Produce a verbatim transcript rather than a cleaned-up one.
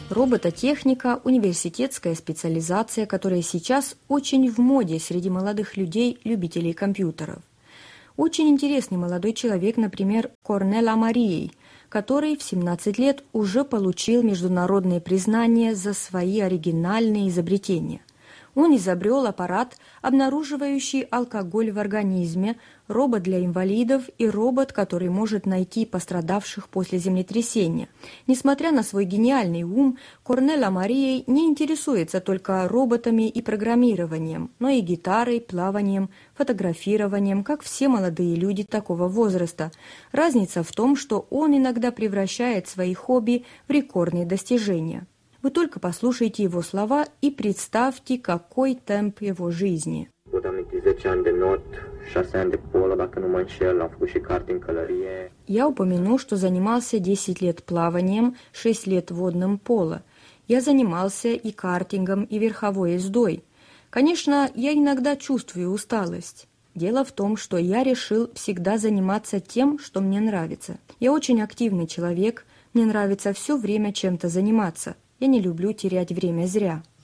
Робототехника – университетская специализация, которая сейчас очень в моде среди молодых людей, любителей компьютеров. Очень интересный молодой человек, например, Корнел Амарией, который в семнадцать лет уже получил международное признание за свои оригинальные изобретения. Он изобрел аппарат, обнаруживающий алкоголь в организме, робот для инвалидов и робот, который может найти пострадавших после землетрясения. Несмотря на свой гениальный ум, Корнел Амарией не интересуется только роботами и программированием, но и гитарой, плаванием, фотографированием, как все молодые люди такого возраста. Разница в том, что он иногда превращает свои хобби в рекордные достижения. Вы только послушайте его слова и представьте, какой темп его жизни. Я упомяну, что занимался десять лет плаванием, шесть лет водным поло. Я занимался и картингом, и верховой ездой. Конечно, я иногда чувствую усталость. Дело в том, что я решил всегда заниматься тем, что мне нравится. Я очень активный человек, мне нравится все время чем-то заниматься. Я не люблю терять время зря.